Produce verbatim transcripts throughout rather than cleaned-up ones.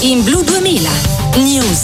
in Blu duemila News.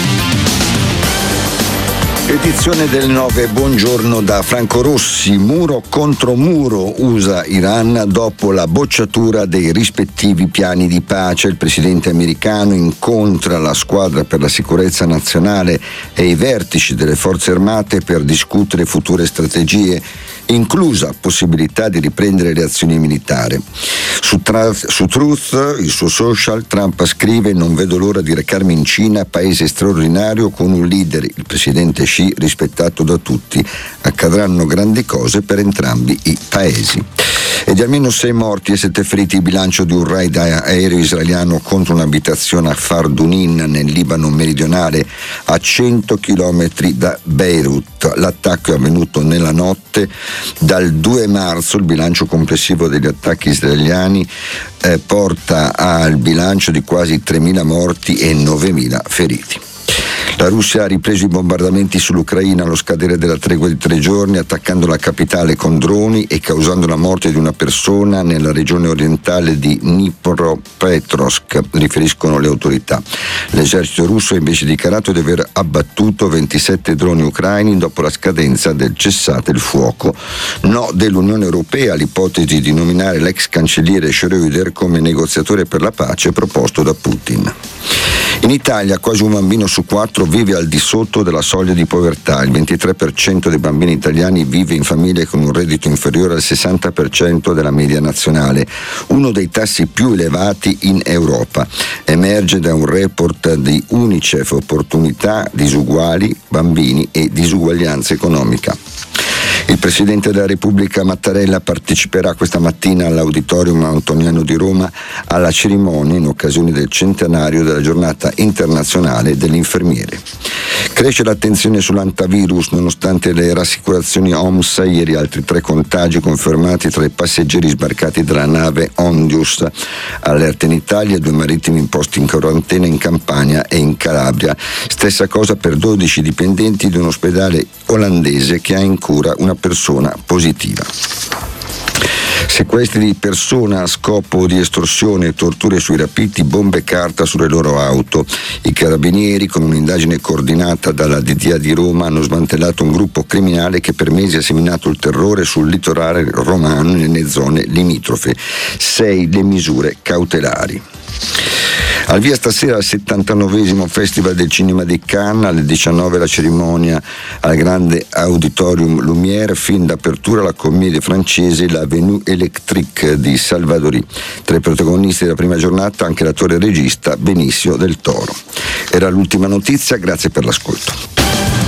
Edizione del nove, buongiorno da Franco Rossi. Muro contro muro U S A-Iran dopo la bocciatura dei rispettivi piani di pace. Il presidente americano incontra la squadra per la sicurezza nazionale e i vertici delle forze armate per discutere future strategie, inclusa possibilità di riprendere le azioni militari. Su, tra- su Truth, il suo social, Trump scrive: non vedo l'ora di recarmi in Cina, paese straordinario con un leader, il presidente Xi, rispettato da tutti. Accadranno grandi cose per entrambi i paesi. E di almeno sei morti e sette feriti il bilancio di un raid aereo israeliano contro un'abitazione a Fardunin nel Libano meridionale, a cento chilometri da Beirut. L'attacco è avvenuto nella notte. Dal due marzo il bilancio complessivo degli attacchi israeliani eh, porta al bilancio di quasi tremila morti e novemila feriti. La Russia ha ripreso i bombardamenti sull'Ucraina allo scadere della tregua di tre giorni, attaccando la capitale con droni e causando la morte di una persona nella regione orientale di Dnipropetrovsk, riferiscono le autorità. L'esercito russo ha invece dichiarato di aver abbattuto ventisette droni ucraini dopo la scadenza del cessate il fuoco. No dell'Unione Europea all'ipotesi di nominare l'ex cancelliere Schröder come negoziatore per la pace proposto da Putin. In Italia quasi un bambino su quattro vive al di sotto della soglia di povertà. Il ventitré per cento dei bambini italiani vive in famiglie con un reddito inferiore al sessanta per cento della media nazionale, uno dei tassi più elevati in Europa. Emerge da un report di Unicef, Opportunità Disuguali, Bambini e Disuguaglianza Economica. Il Presidente della Repubblica Mattarella parteciperà questa mattina all'Auditorium Antoniano di Roma alla cerimonia in occasione del centenario della Giornata Internazionale dell'Infermiere. Cresce l'attenzione sull'antivirus nonostante le rassicurazioni O M S. Ieri altri tre contagi confermati tra i passeggeri sbarcati dalla nave Ondius. Allerta in Italia, due marittimi imposti in quarantena in Campania e in Calabria. Stessa cosa per dodici dipendenti di un ospedale olandese che ha in cura una persona positiva. Sequestri di persona a scopo di estorsione, torture sui rapiti, bombe carta sulle loro auto. I carabinieri, con un'indagine coordinata dalla D D A di Roma, hanno smantellato un gruppo criminale che per mesi ha seminato il terrore sul litorale romano e nelle zone limitrofe. Sei le misure cautelari. Al via stasera al settantanovesimo Festival del Cinema di Cannes, alle diciannove la cerimonia al grande Auditorium Lumière, fin d'apertura la commedia francese La Venue Électrique di Salvadori. Tra i protagonisti della prima giornata anche l'attore e regista Benicio del Toro. Era l'ultima notizia, grazie per l'ascolto.